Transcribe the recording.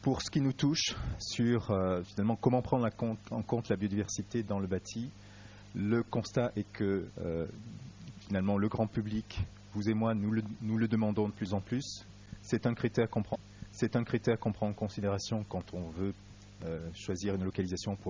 Pour ce qui nous touche, sur finalement comment prendre en compte la biodiversité dans le bâti, le constat est que finalement le grand public, vous et moi, nous le demandons de plus en plus. C'est un critère qu'on prend en considération quand on veut choisir une localisation pour